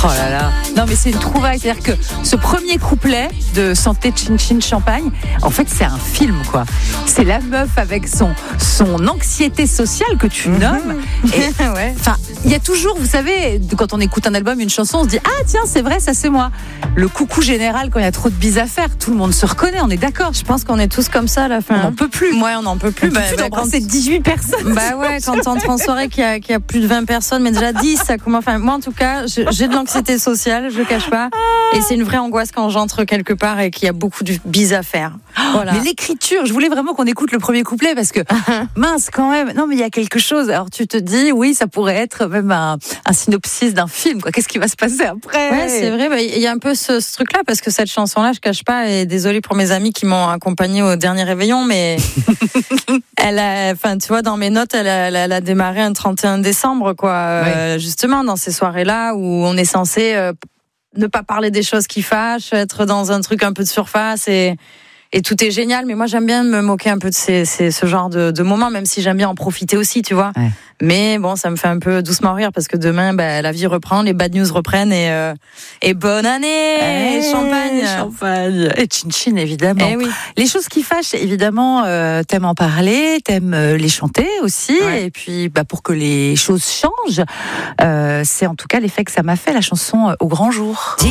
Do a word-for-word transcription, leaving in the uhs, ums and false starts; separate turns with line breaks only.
Oh là là. Non mais c'est une trouvaille, c'est-à-dire que ce premier couplet de Santé Chin Chin Champagne, en fait c'est un film quoi. C'est la meuf avec son son anxiété sociale que tu nommes. Et
ouais.
Enfin, il y a toujours, vous savez, quand on écoute un album, une chanson, on se dit ah tiens c'est vrai, ça c'est moi. Le coucou général quand il y a trop de bises à faire, tout le monde se reconnaît, on est d'accord.
Je pense qu'on est tous comme ça à la fin.
On n'en peut plus.
Ouais, on n'en peut plus.
On bah, peut plus bah, d'embrasser quand... dix-huit personnes.
Bah ouais, quand t'entres en soirée qu'il y a, qu'il y a plus de vingt personnes, mais déjà dix, ça commence. Enfin, moi en tout cas, j'ai de l'anxiété sociale, je cache pas. Et c'est une vraie angoisse quand j'entre quelque part et qu'il y a beaucoup de bises à faire. Voilà.
Mais l'écriture, je voulais vraiment qu'on écoute le premier couplet parce que mince quand même. Non mais il y a quelque chose. Alors tu te dis oui, ça pourrait être même un, un synopsis d'un film quoi. Qu'est-ce qui va se passer après?
Ouais, c'est vrai. Il bah, y a un peu ce, ce truc-là parce que cette chanson-là, je cache pas. Et désolée pour mes amis qui m'ont accompagnée au dernier réveillon, mais elle a, enfin tu vois, dans mes notes, elle a, elle a, elle a démarré un trente et un décembre quoi. Ouais. Euh, justement dans ces soirées-là où on est censé euh, ne pas parler des choses qui fâchent, être dans un truc un peu de surface et et tout est génial, mais moi j'aime bien me moquer un peu de ces, ces, ce genre de, de moments, même si j'aime bien en profiter aussi, tu vois. Ouais. Mais bon, ça me fait un peu doucement rire parce que demain, bah, la vie reprend, les bad news reprennent et, euh, et bonne année, hey, champagne,
champagne et chin chin évidemment.
Eh oui.
Les choses qui fâchent, évidemment, euh, t'aimes en parler, t'aimes euh, les chanter aussi, ouais. Et puis bah pour que les choses changent, euh, c'est en tout cas l'effet que ça m'a fait la chanson euh, Au grand jour.